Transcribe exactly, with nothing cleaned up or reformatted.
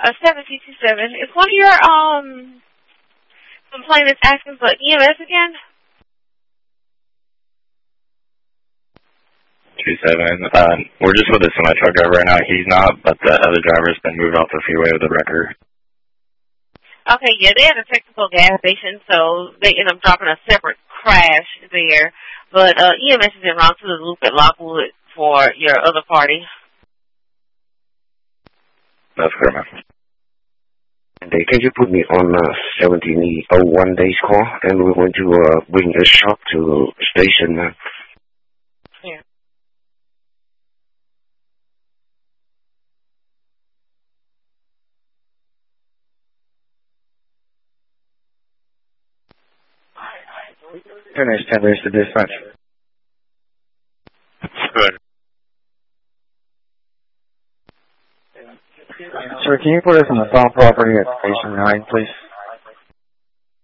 Uh, seven two two seven. Is one of your um complainants asking for E M S again? two seven. Uh, we're just with a semi truck driver right now. He's not, but the other driver's been moved off the freeway with a wrecker. Okay, yeah, they had a technical gas station, so they ended up dropping a separate crash there. But uh, E M S is en route to the loop at Lockwood for your other party. That's correct, ma'am. Can you put me on uh, seventeen oh one days call, and we're going to uh, bring a shop to station now. Yeah. Finish ten days to dispatch. Good. Sir, can you put us on the top property at station nine, please?